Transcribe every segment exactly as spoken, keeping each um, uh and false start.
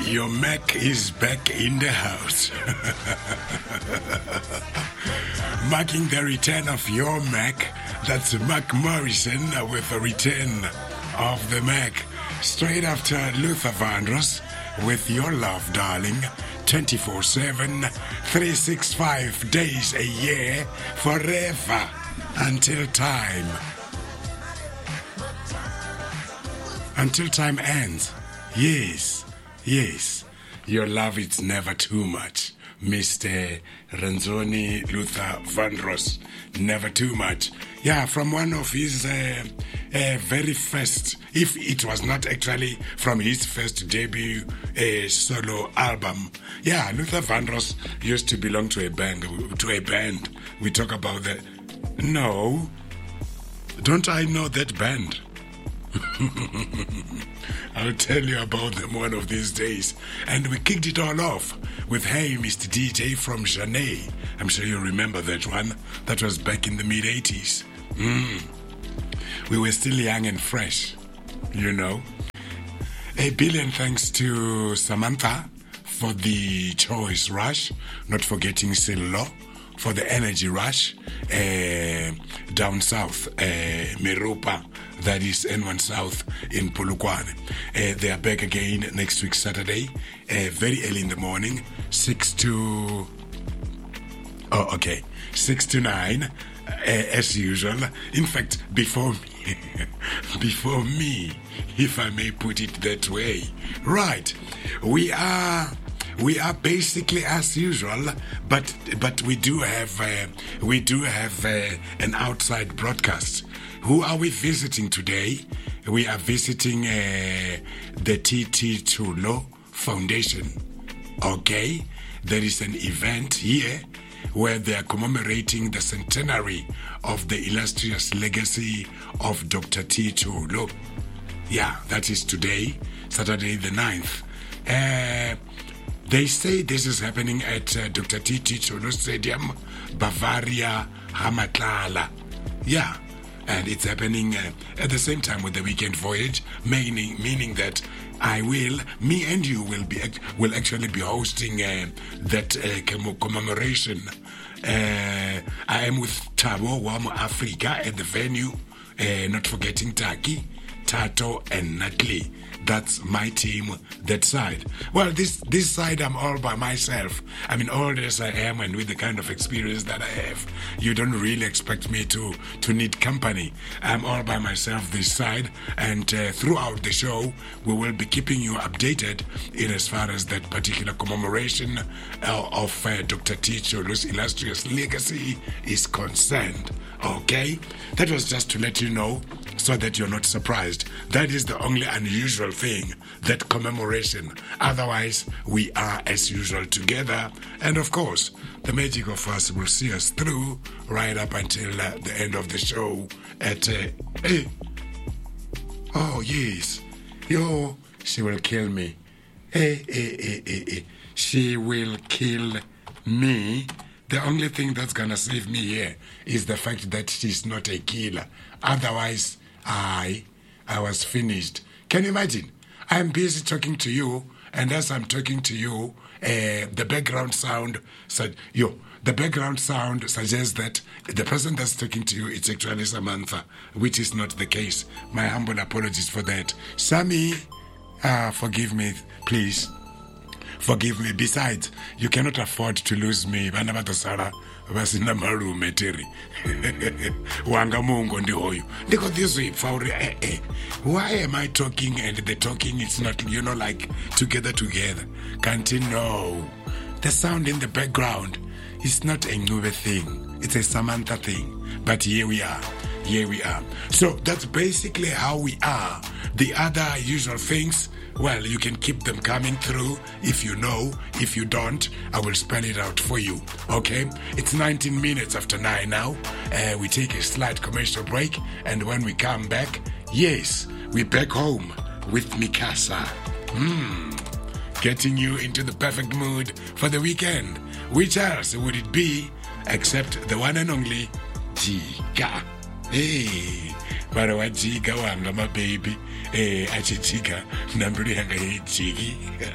Your Mac is back in the house. Marking the return of your Mac, that's Mac Morrison with a return of the Mac. Straight after Luther Vandross with Your Love, Darling. twenty-four seven, three sixty-five days a year, forever, until time. Until time ends. Yes, yes. Your love, it's never too much. Mister Renzoni Luther Vandross, never too much. Yeah, from one of his uh, uh, very first, if it was not actually from his first debut uh, solo album. Yeah, Luther Vandross used to belong to a band. To a band. We talk about that. No, don't I know that band? I'll tell you about them one of these days. And we kicked it all off with Hey Mister D J from Janae. I'm sure you remember that one. That was back in the mid eighties. Mm. We were still young and fresh, you know. A billion thanks to Samantha for the choice rush, not forgetting Silo for the energy rush uh, down south, uh, Meropa, that is N one South in Polokwane. Uh, they are back again next week, Saturday, uh, very early in the morning, six to, oh, okay, six to nine, uh, as usual. In fact, before me, before me, if I may put it that way. Right, we are... We are basically as usual, but but we do have uh, we do have uh, an outside broadcast. Who are we visiting today? We are visiting uh, the T T Thulo Foundation. Okay, there is an event here where they are commemorating the centenary of the illustrious legacy of Doctor T. Thulo. Yeah, that is today, Saturday the ninth. Uh, They say this is happening at uh, Doctor T T Thulo Stadium, Bavaria, Hamatlala. Yeah, and it's happening uh, at the same time with the weekend voyage, meaning meaning that I will, me and you will be will actually be hosting uh, that uh, commemoration. Uh, I am with Tabo Wamo Africa at the venue, uh, not forgetting Taki, Tato, and Natalie. That's my team, that side. Well, this this side, I'm all by myself. I mean, old as I am and with the kind of experience that I have, you don't really expect me to, to need company. I'm all by myself this side, and uh, throughout the show, we will be keeping you updated in as far as that particular commemoration uh, of uh, Doctor T. Thulo's illustrious legacy is concerned. Okay? That was just to let you know so that you're not surprised. That is the only unusual thing, that commemoration. Otherwise, we are as usual together. And of course, the magic of us will see us through right up until uh, the end of the show at... Uh, hey. Oh, yes. Yo, she will kill me. Hey, hey, hey, hey, hey. She will kill me. The only thing that's gonna save me here is the fact that she's not a killer. Otherwise, I, I was finished. Can you imagine? I'm busy talking to you, and as I'm talking to you, uh, the background sound said, yo, the background sound suggests that the person that's talking to you is actually Samantha, which is not the case. My humble apologies for that. Sammy, uh, forgive me, please. Forgive me. Besides, you cannot afford to lose me. Vanavatosara vasina malume tiri. Wanga mungo ndi hoyu. Ndiko this way, Fauri, eh, eh. Why am I talking and the talking is not, you know, like together, together? Can't you know? The sound in the background is not a new thing. It's a Samantha thing. But here we are. Here we are. So that's basically how we are. The other usual things, well, you can keep them coming through if you know. If you don't, I will spell it out for you. Okay? It's nineteen minutes after nine now. Uh, we take a slight commercial break. And when we come back, yes, we're back home with Mikasa. Hmm. Getting you into the perfect mood for the weekend. Which else would it be except the one and only Jika? Hey, mara wajika wanga mababy eh achitika namburi yanga yejiki.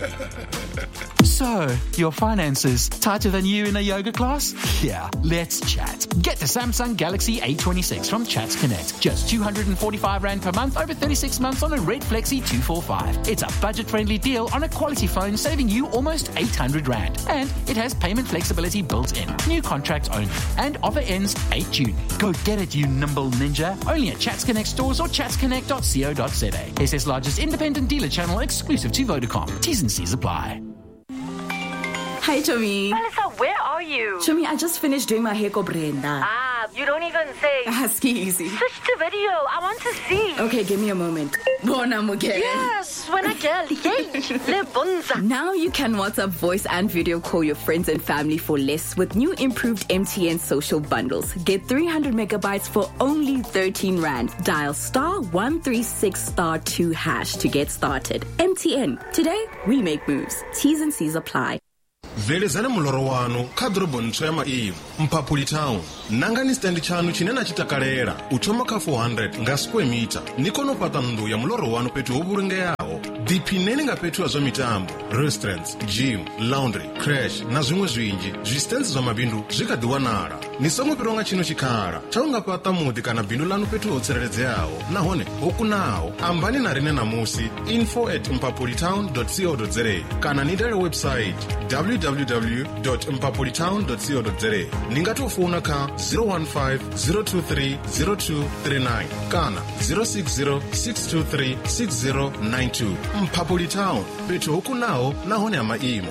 So, your finances tighter than you in a yoga class? Yeah, let's chat. Get the Samsung Galaxy A twenty-six from Chats Connect. Just two hundred forty-five rand per month over thirty-six months on a Red Flexi two forty-five. It's a budget-friendly deal on a quality phone, saving you almost eight hundred rand. And it has payment flexibility built in. New contracts only. And offer ends eighth of June. Go get it, you nimble ninja. Only at Chats Connect stores or chats connect dot co dot za. S A's largest independent dealer channel exclusive to Vodacom. T's and C's apply. Hi, Chomi. Melissa, where are you? Chomi, I just finished doing my hair ko Brenda. Ah, you don't even say. Ask easy. Switch to video. I want to see. Okay, give me a moment. Bona mugere. Yes, when I girl. Yay, le bunza. Now you can WhatsApp voice and video call your friends and family for less with new improved M T N social bundles. Get three hundred megabytes for only thirteen rand. Dial star one three six star two hash to get started. M T N. Today, we make moves. T's and C's apply. Velezana muloro wanu kadrobo ntsema iyo Mpapuli Town nangani stand chanu chinena chitakalera uchoma ka four hundred nga square meter nikono pata ndu ya muloro wanu petu oburenge yao dipineni nga petu azo mitambo restaurants, gym, laundry, crash na zimwe zwinji zwistenzi za mabindu zikadiwanara nisomwe pironga chino chikara chaunga pata mudi kana bindu lanu petu otserereze yao nahone okunao ambani na rine namusi info at mpapolitown dot co dot za kana nidale website w w w dot mpapolitown dot co dot za ningatofuna ka zero one five zero two three zero two three nine kana zero six zero six two three six zero nine two. Mpapolitown petu okunao nahone ama imo.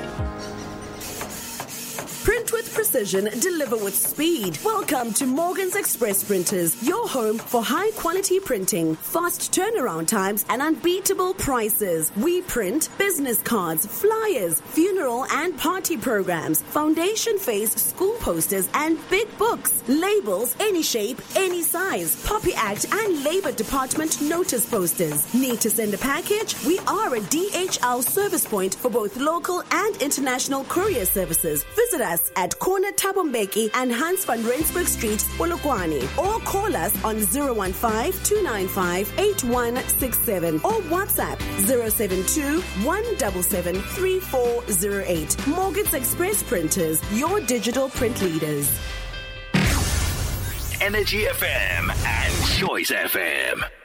Print with precision, deliver with speed. Welcome to Morgan's Express Printers, your home for high-quality printing, fast turnaround times, and unbeatable prices. We print business cards, flyers, funeral and party programs, foundation face school posters, and big books, labels, any shape, any size, Poppy Act and Labor Department notice posters. Need to send a package? We are a D H L service point for both local and international courier services. Visit us at Corner Tabombeki and Hans van Rensburg Street, Polokwane, or call us on zero one five two nine five eight one six seven or WhatsApp zero seven two one seven seven three four zero eight. Morgan's Express Printers, your digital print leaders. Energy F M and Choice F M.